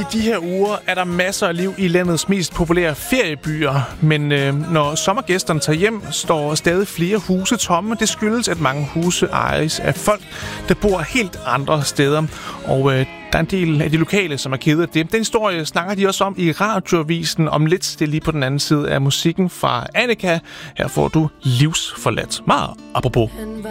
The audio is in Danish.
de her uger er der masser af liv i landets mest populære feriebyer, men når sommergæsterne tager hjem, står stadig flere huse tomme. Det skyldes, at mange huse ejes af folk, der bor helt andre steder, og der er en del af de lokale, som er kede af det. Den historie snakker de også om i radioavisen om lidt. Det er lige på den anden side af musikken fra Annika. Her får du Livsforladt. Meget apropos.